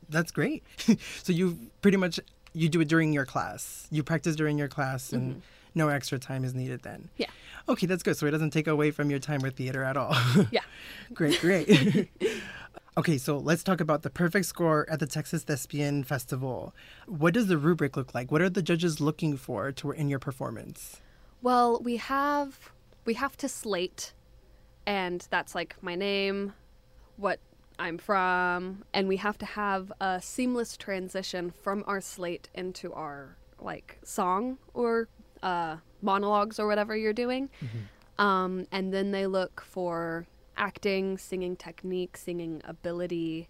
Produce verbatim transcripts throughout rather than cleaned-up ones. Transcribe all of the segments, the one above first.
that's great. So you pretty much, you do it during your class. You practice during your class and mm-hmm. no extra time is needed then. Yeah. Okay, that's good. So it doesn't take away from your time with theater at all. Yeah. Great, great. Okay, so let's talk about the perfect score at the Texas Thespian Festival. What does the rubric look like? What are the judges looking for to in your performance? Well, we have we have to slate, and that's like my name, what I'm from, and we have to have a seamless transition from our slate into our like song or uh, monologues or whatever you're doing. Mm-hmm. Um, and then they look for acting, singing technique, singing ability.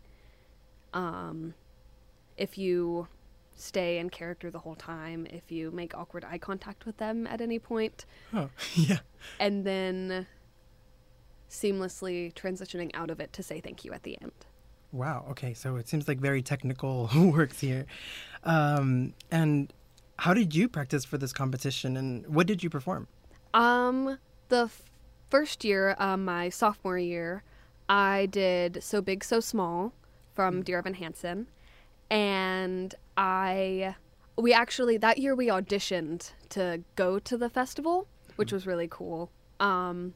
Um, if you stay in character the whole time, if you make awkward eye contact with them at any point. Oh, yeah. And then seamlessly transitioning out of it to say thank you at the end. Wow. Okay. So it seems like very technical works here. Um, and how did you practice for this competition and what did you perform? Um, the f- first year, um, my sophomore year, I did So Big, So Small from Dear Evan Hansen. And I, we actually, that year we auditioned to go to the festival, which was really cool. Um,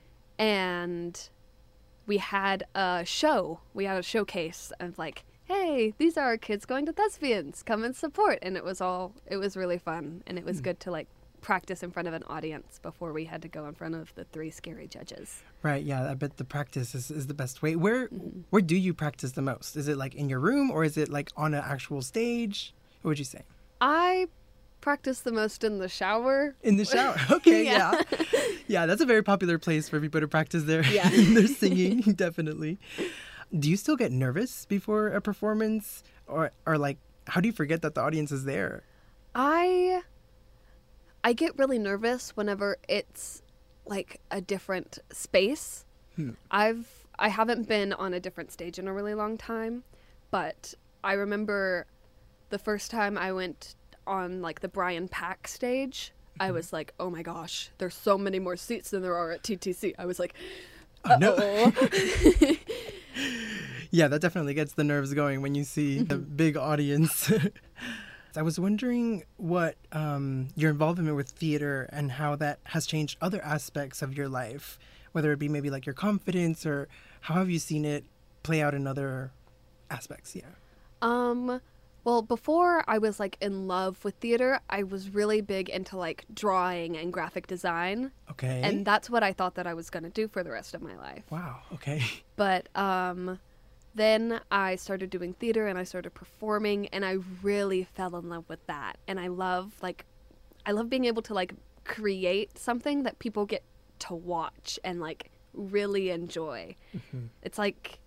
and we had a show, we had a showcase of like, hey, these are our kids going to Thespians, come and support. And it was all, it was really fun. And it was good to like practice in front of an audience before we had to go in front of the three scary judges. Right, yeah, I bet the practice is, is the best way. Where mm-hmm. where do you practice the most? Is it like in your room or is it like on an actual stage? What would you say? I practice the most in the shower. In the shower, okay, yeah. yeah. Yeah, that's a very popular place for people to practice their, yeah. their singing, definitely. Do you still get nervous before a performance? Or, or like, how do you forget that the audience is there? I... I get really nervous whenever it's like a different space. Hmm. I've I haven't been on a different stage in a really long time, but I remember the first time I went on like the Brian Pack stage, mm-hmm. I was like, oh my gosh, there's so many more seats than there are at T T C. I was like, uh-oh. Oh, no. Yeah, that definitely gets the nerves going when you see mm-hmm. the big audience. I was wondering what um, your involvement with theater and how that has changed other aspects of your life, whether it be maybe like your confidence or how have you seen it play out in other aspects? Yeah. Um, well, before I was like in love with theater, I was really big into like drawing and graphic design. Okay. And that's what I thought that I was going to do for the rest of my life. Wow. Okay. But, um... then I started doing theater and I started performing and I really fell in love with that. And I love like, I love being able to like create something that people get to watch and like really enjoy. Mm-hmm. It's like,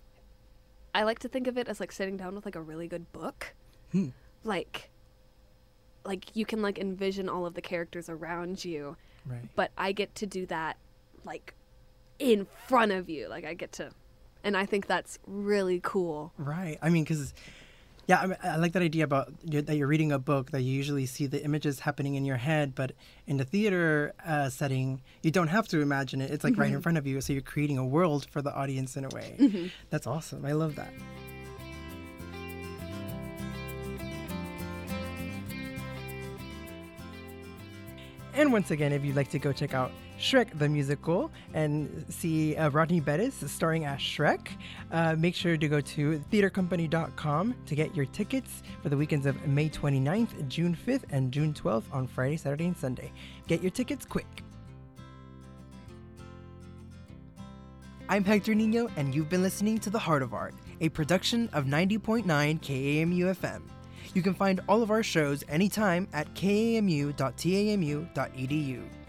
I like to think of it as like sitting down with like a really good book. Hmm. Like, like you can like envision all of the characters around you. Right. But I get to do that like in front of you. Like I get to... And I think that's really cool. Right. I mean, because, yeah, I, mean, I like that idea about you're, that you're reading a book, that you usually see the images happening in your head. But in the theater uh, setting, you don't have to imagine it. It's like mm-hmm. right in front of you. So you're creating a world for the audience in a way. Mm-hmm. That's awesome. I love that. And once again, if you'd like to go check out Shrek the Musical and see uh, Rodney Bettis starring as Shrek, uh, make sure to go to theater company dot com to get your tickets for the weekends of May twenty-ninth, June fifth, and June twelfth on Friday, Saturday, and Sunday. Get your tickets quick. I'm Hector Nino, and you've been listening to The Heart of Art, a production of ninety point nine K A M U F M. You can find all of our shows anytime at k a m u dot t a m u dot e d u.